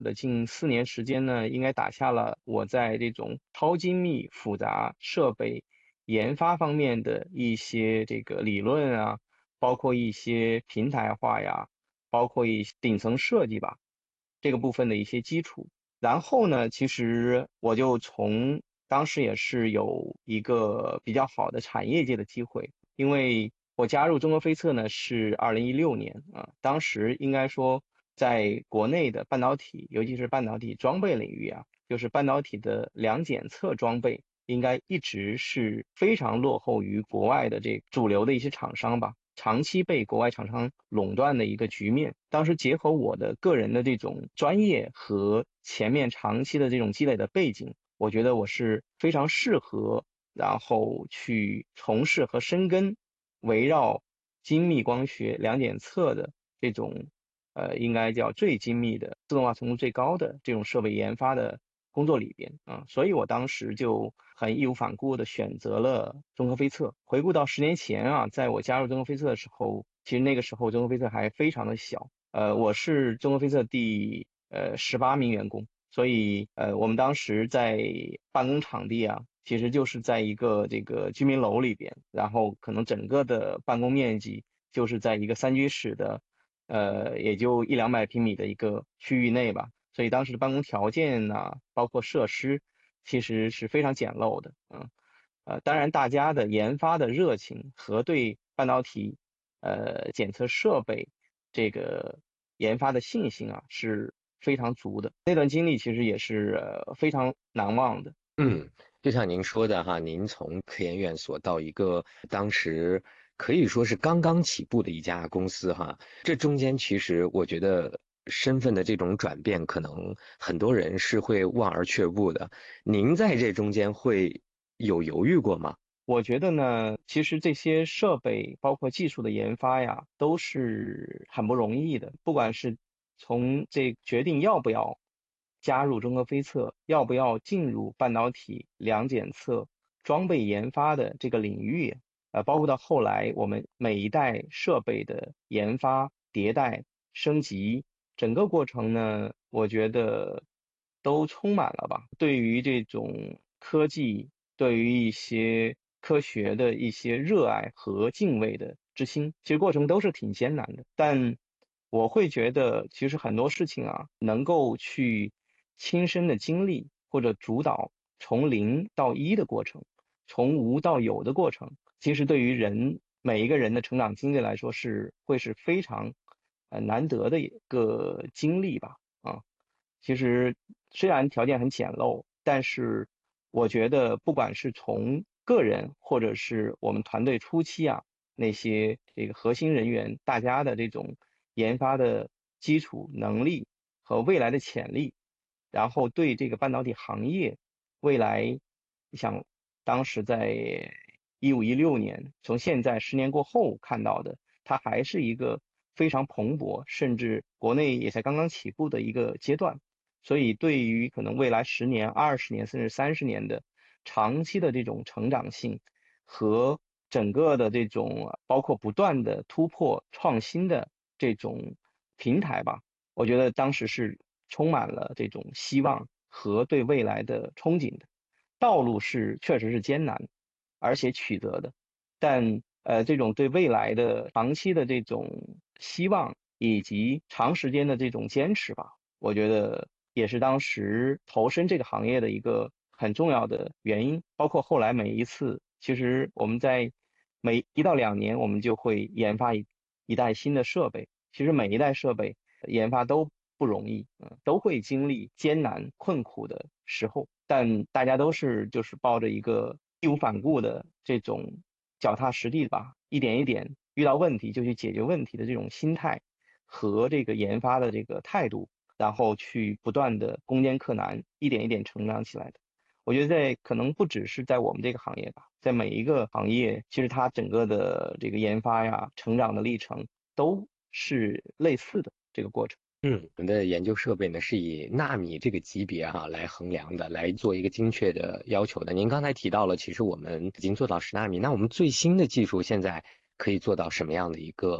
的近4年时间呢，应该打下了我在这种超精密复杂设备研发方面的一些这个理论啊，包括一些平台化呀，包括一些顶层设计吧，这个部分的一些基础。然后呢，其实我就从当时也是有一个比较好的产业界的机会，因为我加入中国飞测呢是2016年啊，当时应该说在国内的半导体，尤其是半导体装备领域啊，就是半导体的量检测装备，应该一直是非常落后于国外的这主流的一些厂商吧。长期被国外厂商垄断的一个局面。当时结合我的个人的这种专业和前面长期的这种积累的背景，我觉得我是非常适合，然后去从事和深耕围绕精密光学量检测的这种应该叫最精密的、自动化程度最高的这种设备研发的工作里边啊，所以我当时就很义无反顾的选择了中科飞测。回顾到10年前啊，在我加入中科飞测的时候，其实那个时候中科飞测还非常的小，我是中科飞测第18名员工，所以我们当时在办公场地啊，其实就是在一个这个居民楼里边，然后可能整个的办公面积就是在一个3居室的。也就100-200平米的一个区域内吧，所以当时的办公条件呢，包括设施，其实是非常简陋的，当然大家的研发的热情和对半导体检测设备这个研发的信心啊是非常足的，那段经历其实也是非常难忘的。 嗯，就像您说的哈，您从科研院所到一个当时可以说是刚刚起步的一家公司哈，这中间其实我觉得身份的这种转变，可能很多人是会望而却步的。您在这中间会有犹豫过吗？ 我觉得呢，其实这些设备包括技术的研发呀，都是很不容易的。不管是从这决定要不要加入中科飞测，要不要进入半导体量检测装备研发的这个领域，包括到后来我们每一代设备的研发、迭代、升级，整个过程呢，我觉得都充满了吧，对于这种科技。对于一些科学的一些热爱和敬畏的之心，其实过程都是挺艰难的。但我会觉得，其实很多事情啊，能够去亲身的经历或者主导从零到一的过程，从无到有的过程，其实对于每一个人的成长经历来说会是非常难得的一个经历吧。啊。其实虽然条件很简陋，但是我觉得不管是从个人或者是我们团队初期啊，那些这个核心人员大家的这种研发的基础能力和未来的潜力，然后对这个半导体行业未来，你想当时在15-16年，从现在10年过后看到的，它还是一个非常蓬勃，甚至国内也才刚刚起步的一个阶段。所以对于可能未来10年、20年甚至30年的长期的这种成长性和整个的这种包括不断的突破创新的这种平台吧，我觉得当时是充满了这种希望和对未来的憧憬的。道路是确实是艰难，而且曲折的，但这种对未来的长期的这种希望以及长时间的这种坚持吧。我觉得也是当时投身这个行业的一个很重要的原因。包括后来每一次，其实我们在每1到2年，我们就会研发一代新的设备。其实每一代设备研发都不容易，都会经历艰难困苦的时候，但大家都是就是抱着一个义无反顾的这种脚踏实地吧，一点一点遇到问题就去解决问题的这种心态和这个研发的这个态度。然后去不断的攻坚克难，一点一点成长起来的。我觉得可能不只是在我们这个行业吧，在每一个行业，其实它整个的这个研发呀、成长的历程都是类似的这个过程。 嗯，我们的研究设备呢是以纳米这个级别哈、来衡量的，来做一个精确的要求的。您刚才提到了，其实我们已经做到10纳米，那我们最新的技术现在可以做到什么样的一个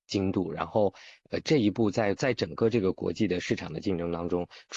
精度，然后这一步在整个这个国际的市场的竞争当中，